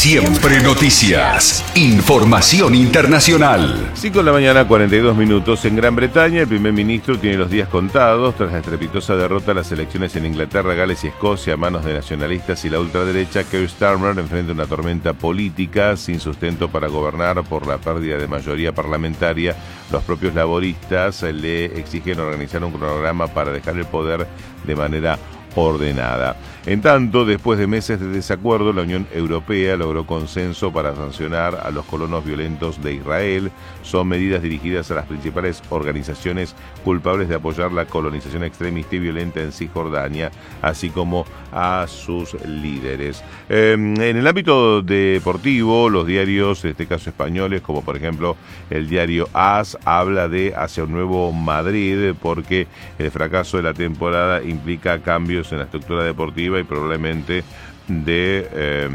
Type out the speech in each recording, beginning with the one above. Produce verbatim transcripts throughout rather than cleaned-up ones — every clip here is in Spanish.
Siempre noticias. Información internacional. cinco de la mañana, cuarenta y dos minutos. En Gran Bretaña, el primer ministro tiene los días contados tras la estrepitosa derrota de las elecciones en Inglaterra, Gales y Escocia a manos de nacionalistas y la ultraderecha. Keir Starmer enfrenta una tormenta política sin sustento para gobernar por la pérdida de mayoría parlamentaria. Los propios laboristas le exigen organizar un cronograma para dejar el poder de manera ordenada. En tanto, después de meses de desacuerdo, la Unión Europea logró consenso para sancionar a los colonos violentos de Israel. Son medidas dirigidas a las principales organizaciones culpables de apoyar la colonización extremista y violenta en Cisjordania, así como a sus líderes. Eh, en el ámbito deportivo, los diarios, en este caso españoles, como por ejemplo el diario AS, habla de hacia un nuevo Madrid, porque el fracaso de la temporada implica cambios en la estructura deportiva y probablemente de eh,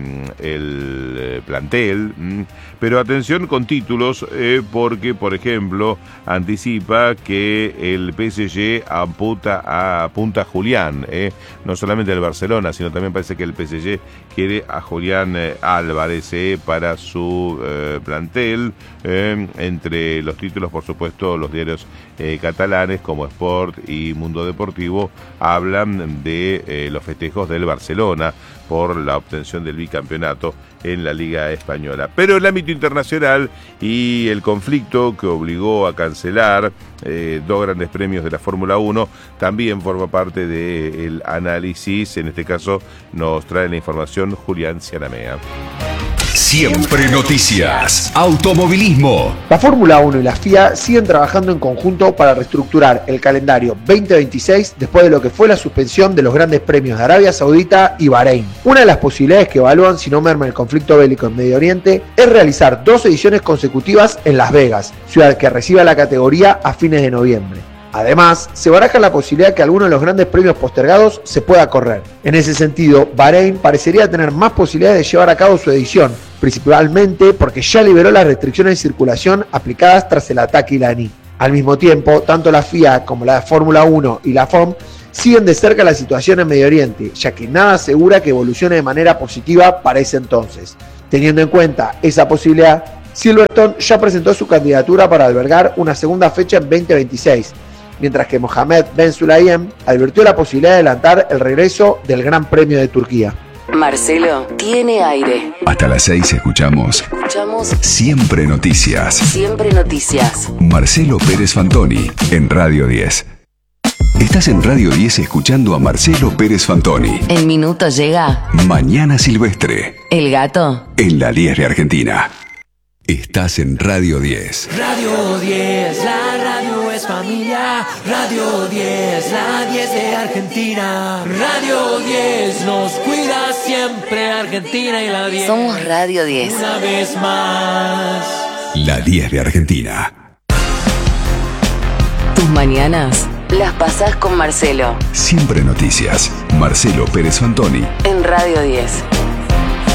el eh, plantel, mm. pero atención con títulos, eh, porque por ejemplo anticipa que el P S G apunta a, apunta a Julián, eh, no solamente el Barcelona, sino también parece que el P S G quiere a Julián eh, Álvarez eh, para su eh, plantel. Eh, entre los títulos, por supuesto, los diarios eh, catalanes como Sport y Mundo Deportivo hablan de eh, los festejos del Barcelona por la obtención del bicampeonato en la Liga Española. Pero el ámbito internacional y el conflicto que obligó a cancelar eh, dos grandes premios de la Fórmula uno también forma parte del análisis. En este caso nos trae la información Julián Cianamea. Siempre noticias. Automovilismo. La Fórmula uno y la F I A siguen trabajando en conjunto para reestructurar el calendario veinte veintiséis después de lo que fue la suspensión de los grandes premios de Arabia Saudita y Bahrein. Una de las posibilidades que evalúan si no merma el conflicto bélico en Medio Oriente es realizar dos ediciones consecutivas en Las Vegas, ciudad que reciba la categoría a fines de noviembre. Además, se baraja la posibilidad de que alguno de los grandes premios postergados se pueda correr. En ese sentido, Bahrein parecería tener más posibilidades de llevar a cabo su edición, principalmente porque ya liberó las restricciones de circulación aplicadas tras el ataque iraní. Al mismo tiempo, tanto la F I A como la Fórmula uno y la F O M siguen de cerca la situación en Medio Oriente, ya que nada asegura que evolucione de manera positiva para ese entonces. Teniendo en cuenta esa posibilidad, Silverstone ya presentó su candidatura para albergar una segunda fecha en veinte veintiséis, mientras que Mohammed Ben Sulayem advirtió la posibilidad de adelantar el regreso del Gran Premio de Turquía. Marcelo tiene aire. Hasta las seis escuchamos. Escuchamos Siempre noticias. Siempre noticias. Marcelo Pérez Fantoni en Radio diez. Estás en Radio diez escuchando a Marcelo Pérez Fantoni. En minutos llega Mañana Silvestre. El gato. En la diez de Argentina. Estás en Radio diez. Radio diez, la radio es familia. Radio diez, la diez de Argentina. Radio diez nos cuida siempre Argentina y la diez. Somos Radio diez. Una vez más. La diez de Argentina. Tus mañanas las pasás con Marcelo. Siempre noticias. Marcelo Pérez Fantoni. En Radio diez.